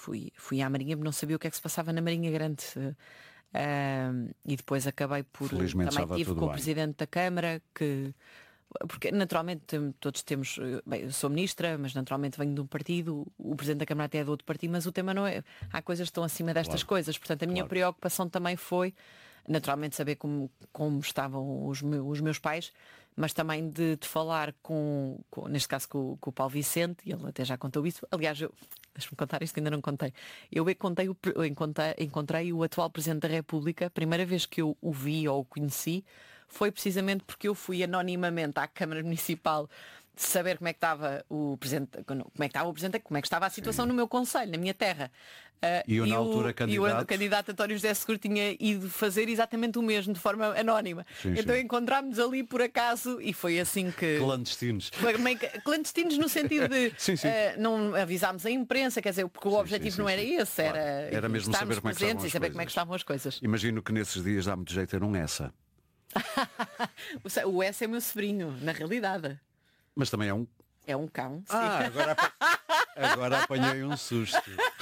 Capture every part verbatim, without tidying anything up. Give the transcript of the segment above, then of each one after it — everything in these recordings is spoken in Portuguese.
fui, fui à Marinha, não sabia o que é que se passava na Marinha Grande. Uh, e depois acabei por... Felizmente também tive com bem. o Presidente da Câmara, que... Porque naturalmente todos temos... Bem, eu sou ministra, mas naturalmente venho de um partido, o Presidente da Câmara até é de outro partido, mas o tema não é... Há coisas que estão acima destas Claro. coisas. Portanto, a minha Claro. preocupação também foi, naturalmente, saber como, como estavam os meus, os meus pais, mas também de, de falar com, com, neste caso com, com o Paulo Vicente, e ele até já contou isso. Aliás, eu, deixa-me contar isto que ainda não contei. Eu encontrei o, encontrei, encontrei o atual Presidente da República, a primeira vez que eu o vi ou o conheci, foi precisamente porque eu fui anonimamente à Câmara Municipal saber como é que estava o Presidente, como é que estava o Presidente, como é que estava a situação Sim. no meu concelho, na minha terra. Uh, E eu, na o, altura, candidato... E o candidato António José Seguro tinha ido fazer exatamente o mesmo, de forma anónima. Sim, então sim. encontramos ali por acaso e foi assim que... Clandestinos. Foi meio que- clandestinos no sentido de Sim, sim. uh, não avisámos a imprensa, quer dizer, porque o Sim, objetivo sim, sim, não era sim. esse, Claro. era, Era mesmo estarmos saber como é que presentes estavam e as saber como é que coisas. estavam as coisas. Imagino que nesses dias dá muito jeito ter um essa. O se- O S é meu sobrinho, na realidade. Mas também é um... É um cão. Sim. Ah, agora, apa- agora apanhei um susto.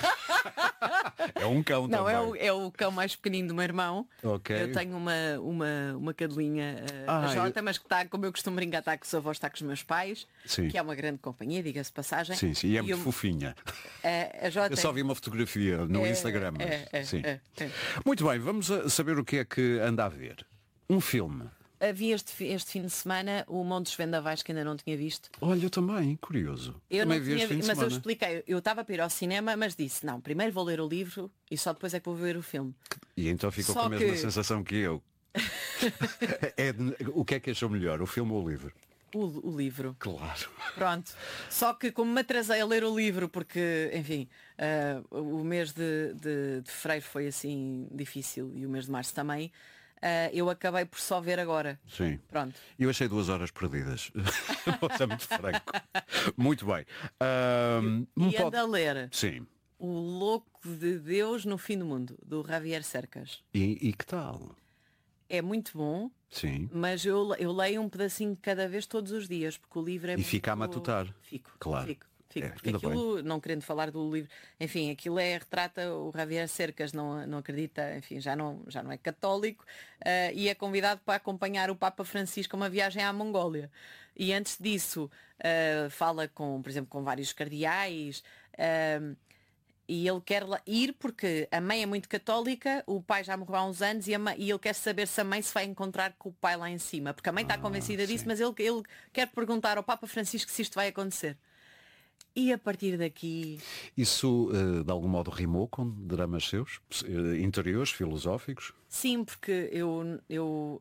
É um cão Não, também. é o, é o cão mais pequenino do meu irmão. Ok. Eu tenho uma, uma, uma cadelinha, uh, Ah, a Jota, eu- mas que está, como eu costumo brincar, está com os avós, está com os meus pais, Sim. que é uma grande companhia, diga-se de passagem. Sim, sim, e é muito eu- fofinha. uh, a Jota Eu só vi uma fotografia no É, Instagram. Mas, é, é, sim. é, é. Muito bem, vamos a saber o que é que anda a ver. Um filme. havia este, fi- este fim de semana o Monte dos Vendavais que ainda não tinha visto. Olha, eu também, curioso. Eu também não vi tinha, este fim de mas eu semana. expliquei, eu estava para ir ao cinema, mas disse, não, primeiro vou ler o livro e só depois é que vou ver o filme. E então ficou Só com a mesma que- sensação que eu. É de- o que é que achou melhor, o filme ou o livro? O, o livro. Claro. Pronto. Só que como me atrasei a ler o livro, porque, enfim, ah, o mês de, de, de fevereiro foi assim difícil e o mês de março também, ah, eu acabei por só ver agora. Sim. Pronto. Eu achei duas horas perdidas. Vou ser muito franco. Muito bem. Ahm, E um anda pod- a ler Sim. O Louco de Deus no Fim do Mundo, do Javier Cercas. E, e que tal? É muito bom, Sim. mas eu, eu leio um pedacinho de cada vez todos os dias, porque o livro é E muito... fica a matutar. Fico, Claro. fico, fico. É, porque ainda aquilo, não querendo falar do livro, enfim, aquilo é, retrata o Javier Cercas, não, não acredita, enfim, já não, já não é católico, eh, e é convidado para acompanhar o Papa Francisco a uma viagem à Mongólia. E antes disso, eh, fala com, por exemplo, com vários cardeais, eh, e ele quer lá ir porque a mãe é muito católica, o pai já morreu há uns anos e, a mãe- e ele quer saber se a mãe se vai encontrar com o pai lá em cima. Porque a mãe está convencida disso, sim. mas ele, ele quer perguntar ao Papa Francisco se isto vai acontecer. E a partir daqui... Isso, eh, de algum modo, rimou com dramas seus? Eh, interiores, filosóficos? Sim, porque eu, eu,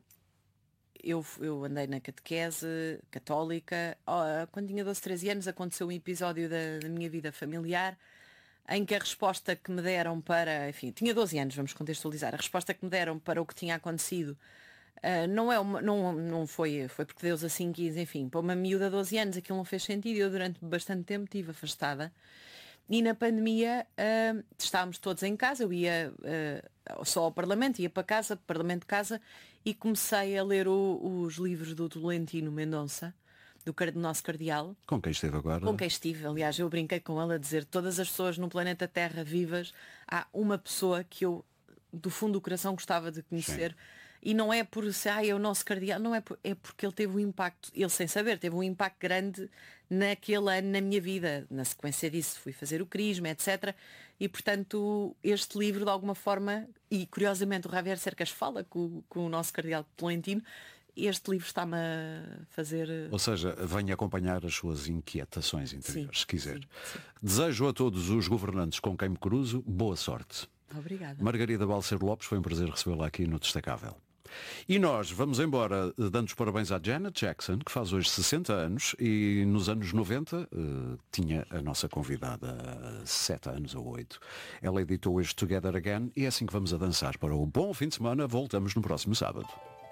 eu, eu andei na catequese católica. Oh, quando tinha doze, treze anos aconteceu um episódio da, da minha vida familiar em que a resposta que me deram para, enfim, tinha doze anos, vamos contextualizar, a resposta que me deram para o que tinha acontecido ah, não, é uma, não, não foi, foi porque Deus assim quis, enfim, para uma miúda de doze anos aquilo não fez sentido, eu durante bastante tempo estive afastada. E na pandemia ah, estávamos todos em casa, eu ia ah, só ao Parlamento, ia para casa, Parlamento de casa, e comecei a ler o- os livros do Tolentino Mendonça, do, car- do nosso cardeal, Com quem esteve agora? com quem estive. Aliás, eu brinquei com ela a dizer, todas as pessoas no planeta Terra vivas, há uma pessoa que eu, do fundo do coração, gostava de conhecer. Sim. E não é por ser, ah, é o nosso cardeal, não é, por, é porque ele teve um impacto, ele sem saber, teve um impacto grande naquele ano na minha vida. Na sequência disso fui fazer o crisma, etcétera. E portanto, este livro de alguma forma, e curiosamente o Javier Cercas fala com, com o nosso cardeal Tolentino, este livro está-me a fazer... Ou seja, venha acompanhar as suas inquietações interiores, Sim, se quiser. sim, sim. Desejo a todos os governantes com quem me cruzo boa sorte. Obrigada. Margarida Balcer Lopes, foi um prazer recebê-la aqui no Destacável. E nós vamos embora eh, dando os parabéns à Janet Jackson, que faz hoje sessenta anos, e nos anos noventa eh, tinha a nossa convidada há sete anos ou oito. Ela editou este Together Again e é assim que vamos a dançar para o bom fim de semana. Voltamos no próximo sábado.